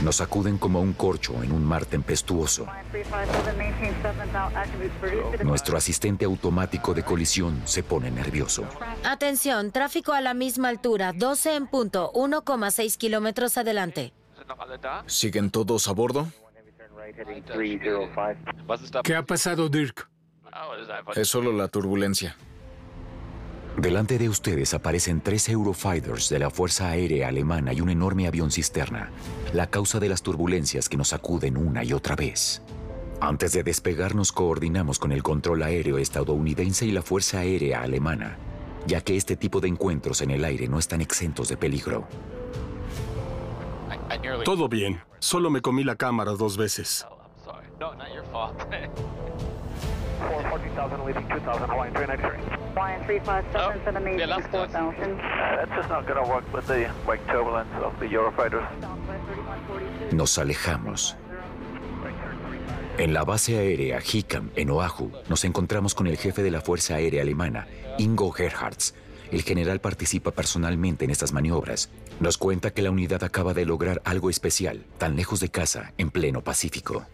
Nos sacuden como un corcho en un mar tempestuoso. Nuestro asistente automático de colisión se pone nervioso. Atención, tráfico a la misma altura, 12 en punto, 1,6 kilómetros adelante. ¿Siguen todos a bordo? ¿Qué ha pasado, Dirk? Es solo la turbulencia. Delante de ustedes aparecen 3 Eurofighters de la Fuerza Aérea Alemana y un enorme avión cisterna, la causa de las turbulencias que nos sacuden una y otra vez. Antes de despegar nos coordinamos con el control aéreo estadounidense y la Fuerza Aérea Alemana, ya que este tipo de encuentros en el aire no están exentos de peligro. Todo bien. Solo me comí la cámara 2 veces. Nos alejamos. En la base aérea Hickam, en Oahu, nos encontramos con el jefe de la Fuerza Aérea Alemana, Ingo Gerhards. El general participa personalmente en estas maniobras. Nos cuenta que la unidad acaba de lograr algo especial, tan lejos de casa, en pleno Pacífico.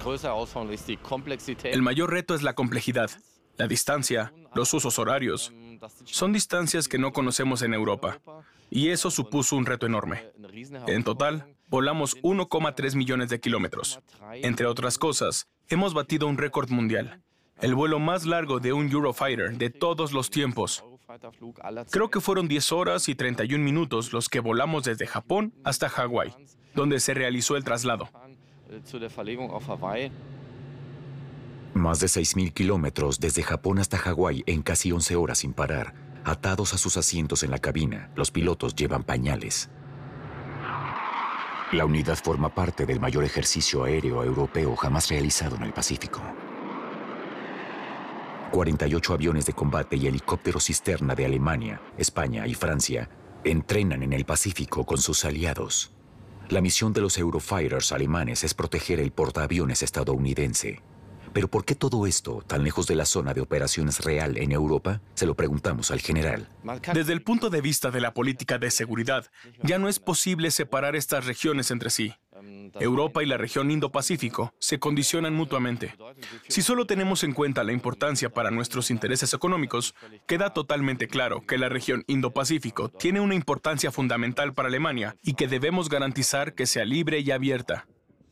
El mayor reto es la complejidad, la distancia, los usos horarios. Son distancias que no conocemos en Europa, y eso supuso un reto enorme. En total, volamos 1,3 millones de kilómetros. Entre otras cosas, hemos batido un récord mundial, el vuelo más largo de un Eurofighter de todos los tiempos. Creo que fueron 10 horas y 31 minutos los que volamos desde Japón hasta Hawái, donde se realizó el traslado. Más de 6.000 kilómetros desde Japón hasta Hawái en casi 11 horas sin parar. Atados a sus asientos en la cabina, los pilotos llevan pañales. La unidad forma parte del mayor ejercicio aéreo europeo jamás realizado en el Pacífico. 48 aviones de combate y helicópteros cisterna de Alemania, España y Francia entrenan en el Pacífico con sus aliados. La misión de los Eurofighters alemanes es proteger el portaaviones estadounidense. ¿Pero por qué todo esto, tan lejos de la zona de operaciones real en Europa? Se lo preguntamos al general. Desde el punto de vista de la política de seguridad, ya no es posible separar estas regiones entre sí. Europa y la región Indo-Pacífico se condicionan mutuamente. Si solo tenemos en cuenta la importancia para nuestros intereses económicos, queda totalmente claro que la región Indo-Pacífico tiene una importancia fundamental para Alemania y que debemos garantizar que sea libre y abierta.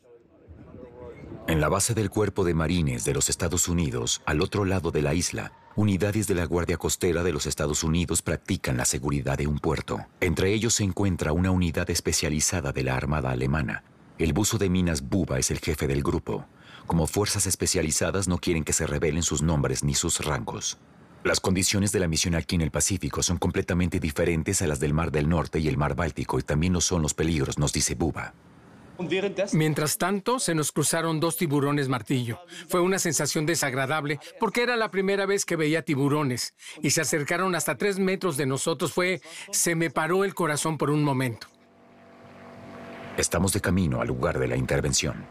En la base del Cuerpo de Marines de los Estados Unidos, al otro lado de la isla, unidades de la Guardia Costera de los Estados Unidos practican la seguridad de un puerto. Entre ellos se encuentra una unidad especializada de la Armada Alemana. El buzo de minas Buba es el jefe del grupo. Como fuerzas especializadas no quieren que se revelen sus nombres ni sus rangos. Las condiciones de la misión aquí en el Pacífico son completamente diferentes a las del Mar del Norte y el Mar Báltico, y también lo son los peligros, nos dice Buba. Mientras tanto, se nos cruzaron 2 tiburones martillo. Fue una sensación desagradable porque era la primera vez que veía tiburones y se acercaron hasta 3 metros de nosotros. Se me paró el corazón por un momento. Estamos de camino al lugar de la intervención.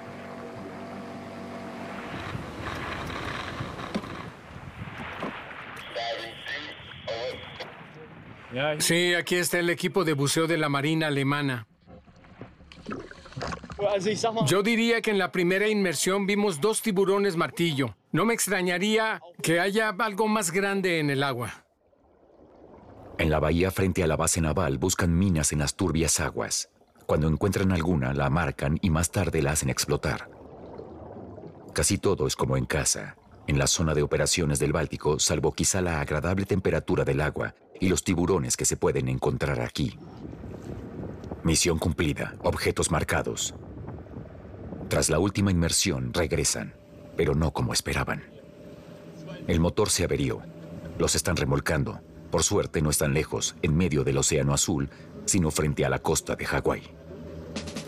Sí, aquí está el equipo de buceo de la Marina Alemana. Yo diría que en la primera inmersión vimos 2 tiburones martillo. No me extrañaría que haya algo más grande en el agua. En la bahía frente a la base naval buscan minas en las turbias aguas. Cuando encuentran alguna, la marcan y más tarde la hacen explotar. Casi todo es como en casa, en la zona de operaciones del Báltico, salvo quizá la agradable temperatura del agua y los tiburones que se pueden encontrar aquí. Misión cumplida, objetos marcados. Tras la última inmersión, regresan, pero no como esperaban. El motor se averió. Los están remolcando. Por suerte no están lejos, en medio del Océano Azul, sino frente a la costa de Hawái.